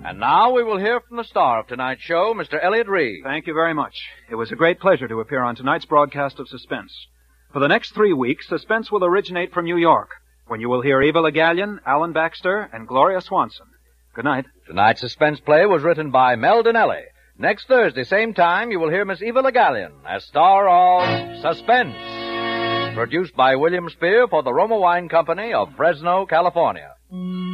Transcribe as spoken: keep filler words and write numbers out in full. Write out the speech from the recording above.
And now we will hear from the star of tonight's show, Mister Elliott Reed. Thank you very much. It was a great pleasure to appear on tonight's broadcast of Suspense. For the next three weeks, Suspense will originate from New York, when you will hear Eva Le Gallienne, Alan Baxter, and Gloria Swanson. Good night. Tonight's Suspense play was written by Mel Dinelli. Next Thursday, same time, you will hear Miss Eva Le Gallienne as star of Suspense. Produced by William Spear for the Roma Wine Company of Fresno, California.